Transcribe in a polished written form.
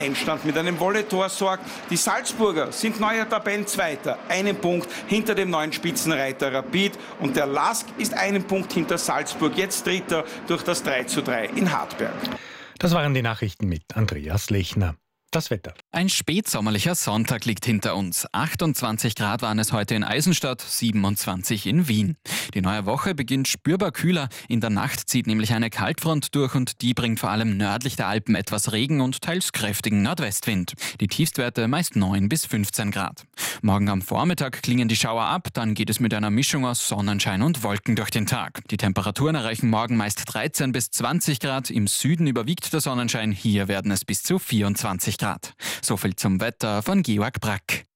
Endstand mit einem Volleytor sorgt. Die Salzburger sind neuer Tabellenzweiter, einen Punkt hinter dem neuen Spitzenreiter Rapid, und der LASK ist einen Punkt hinter Salzburg, jetzt Dritter durch das 3:3 in Hartberg. Das waren die Nachrichten mit Andreas Lechner. Das Wetter. Ein spätsommerlicher Sonntag liegt hinter uns. 28 Grad waren es heute in Eisenstadt, 27 in Wien. Die neue Woche beginnt spürbar kühler. In der Nacht zieht nämlich eine Kaltfront durch und die bringt vor allem nördlich der Alpen etwas Regen und teils kräftigen Nordwestwind. Die Tiefstwerte meist 9 bis 15 Grad. Morgen am Vormittag klingen die Schauer ab, dann geht es mit einer Mischung aus Sonnenschein und Wolken durch den Tag. Die Temperaturen erreichen morgen meist 13 bis 20 Grad. Im Süden überwiegt der Sonnenschein, hier werden es bis zu 24 Grad. So viel zum Wetter von Georg Brack.